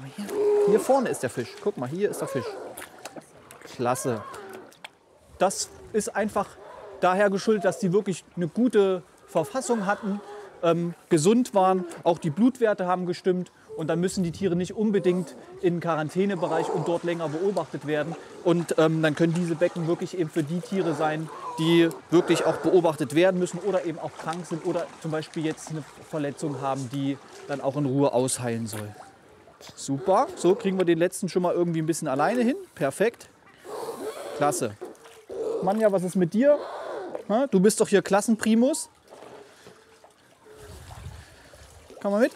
Hier vorne ist der Fisch. Guck mal, hier ist der Fisch. Klasse. Das ist einfach daher geschuldet, dass die wirklich eine gute Verfassung hatten, gesund waren. Auch die Blutwerte haben gestimmt. Und dann müssen die Tiere nicht unbedingt in den Quarantänebereich und dort länger beobachtet werden. Und dann können diese Becken wirklich eben für die Tiere sein, die wirklich auch beobachtet werden müssen oder eben auch krank sind oder zum Beispiel jetzt eine Verletzung haben, die dann auch in Ruhe ausheilen soll. Super, so kriegen wir den letzten schon mal irgendwie ein bisschen alleine hin. Perfekt. Klasse. Manja, was ist mit dir? Du bist doch hier Klassenprimus. Komm mal mit.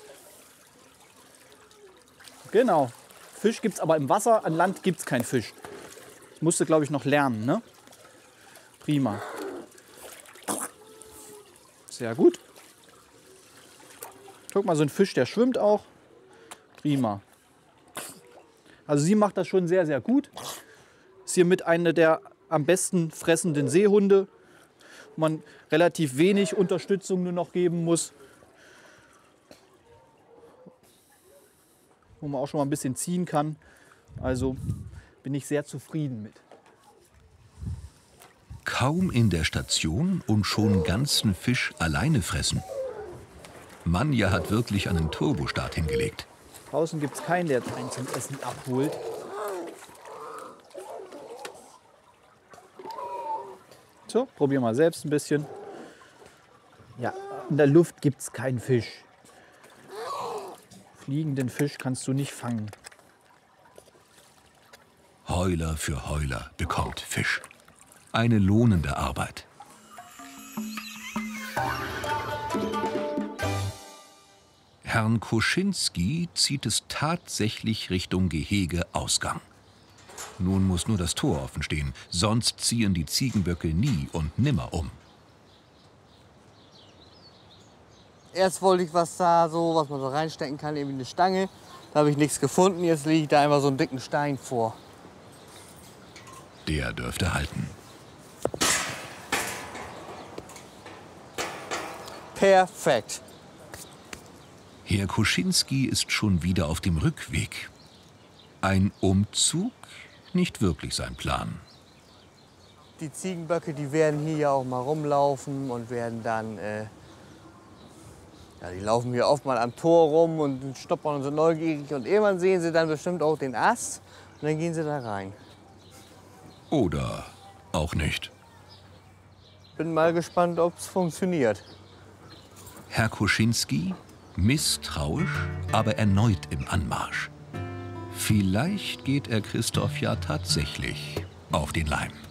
Genau. Fisch gibt es aber im Wasser, an Land gibt es keinen Fisch. Das musst du, glaube ich, noch lernen, ne? Prima. Sehr gut. Guck mal, so ein Fisch, der schwimmt auch. Prima. Also sie macht das schon sehr, sehr gut. Ist hier mit einer der am besten fressenden Seehunde, wo man relativ wenig Unterstützung nur noch geben muss. Wo man auch schon mal ein bisschen ziehen kann. Also bin ich sehr zufrieden mit. Kaum in der Station und schon ganzen Fisch alleine fressen. Manja hat wirklich einen Turbostart hingelegt. Draußen gibt es keinen, der einen zum Essen abholt. So, probier mal selbst ein bisschen. Ja, in der Luft gibt es keinen Fisch. Fliegenden Fisch kannst du nicht fangen. Heuler für Heuler bekommt Fisch. Eine lohnende Arbeit. Herrn Koschinski zieht es tatsächlich Richtung Gehegeausgang. Nun muss nur das Tor offen stehen, sonst ziehen die Ziegenböcke nie und nimmer um. Erst wollte ich was da, so, was man so reinstecken kann, irgendwie eine Stange. Da habe ich nichts gefunden, jetzt liegt da einfach so einen dicken Stein vor. Der dürfte halten. Perfekt. Herr Koschinski ist schon wieder auf dem Rückweg. Ein Umzug? Nicht wirklich sein Plan. Die Ziegenböcke, die werden hier ja auch mal rumlaufen und werden dann, ja, die laufen hier oft mal am Tor rum und stoppern und sind neugierig. Und irgendwann sehen sie dann bestimmt auch den Ast und dann gehen sie da rein. Oder auch nicht. Bin mal gespannt, ob es funktioniert. Herr Koschinski, misstrauisch, aber erneut im Anmarsch. Vielleicht geht er Christoph ja tatsächlich auf den Leim.